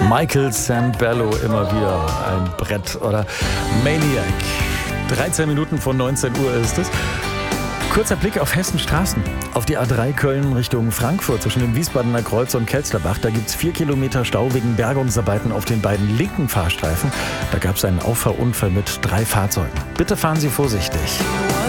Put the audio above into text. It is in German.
Michael Sambello, immer wieder ein Brett. Oder Maniac. 13 Minuten vor 19 Uhr ist es. Kurzer Blick auf Hessens Straßen. Auf die A3 Köln Richtung Frankfurt zwischen dem Wiesbadener Kreuz und Kelsterbach. Da gibt es 4 Kilometer Stau wegen Bergungsarbeiten auf den beiden linken Fahrstreifen. Da gab es einen Auffahrunfall mit 3 Fahrzeugen. Bitte fahren Sie vorsichtig.